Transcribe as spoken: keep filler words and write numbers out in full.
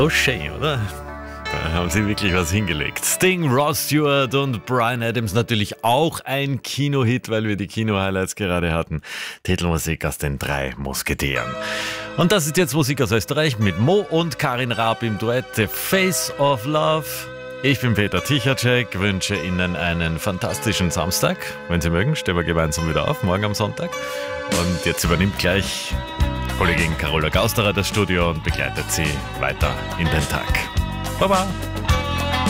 Oh, schön, oder? Da haben sie wirklich was hingelegt. Sting, Ross Stewart und Bryan Adams, natürlich auch ein Kinohit, weil wir die Kino-Highlights gerade hatten. Titelmusik aus den drei Musketieren. Und das ist jetzt Musik aus Österreich mit Mo und Karin Raab im Duett The Face of Love. Ich bin Peter Tichacek, wünsche Ihnen einen fantastischen Samstag. Wenn Sie mögen, stehen wir gemeinsam wieder auf, morgen am Sonntag. Und jetzt übernimmt gleich Kollegin Carola Gausterer das Studio und begleitet Sie weiter in den Tag. Baba!